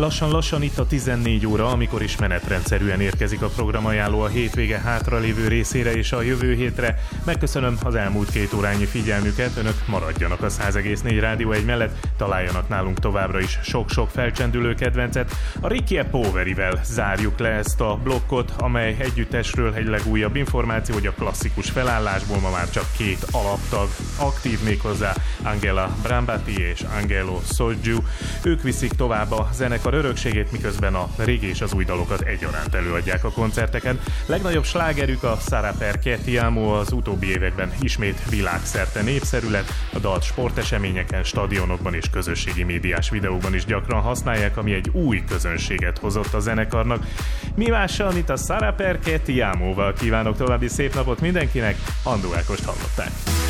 Lassan itt a 14 óra, amikor is menetrendszerűen érkezik a programajánló a hétvége hátralévő részére és a jövő hétre. Megköszönöm az elmúlt 2 órányi figyelmüket, önök maradjanak a 100,4 Rádió 1 mellett, találjanak nálunk továbbra is sok-sok felcsendülő kedvencet. A Ricky Poverivel zárjuk le ezt a blokkot, amely együttesről egy legújabb információ, hogy a klasszikus felállásból ma már csak 2 alaptag aktív, méghozzá Angela Brambati és Angelo Soggiu. Ők viszik tovább a zenekar örökségét, miközben a régi és az új dalokat egyaránt előadják a koncerteken. Legnagyobb slágerük a Sarà perché ti amo, az utóbbi években ismét világszerte népszerű lett, a dalt sporteseményeken, stadionokban és közösségi médiás videókban is gyakran használják, ami egy új közönséget hozott a zenekarnak. Mi mással, mint a Sarà perché ti amo-val kívánok további szép napot mindenkinek, Andó Ákost hallották.